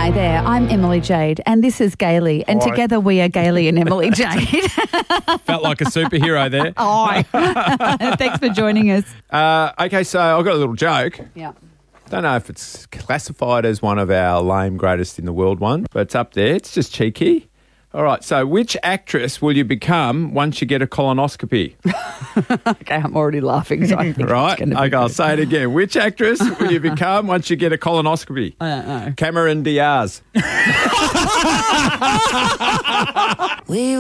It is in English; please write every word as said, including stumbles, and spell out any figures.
Hi there, I'm Emily Jade and this is Gailey, and Hi. together we are Gailey and Emily Jade. Felt like a superhero there. Hi. Thanks for joining us. Uh, okay, so I've got a little joke. Yeah. Don't know if it's classified as one of our lame greatest in the world ones, but it's up there. It's just cheeky. All right, so which actress will you become once you get a colonoscopy? Okay, I'm already laughing. So I think Right, it's gonna be okay, I'll good. say it again. Which actress will you become once you get a colonoscopy? I don't know. Cameron Diaz. We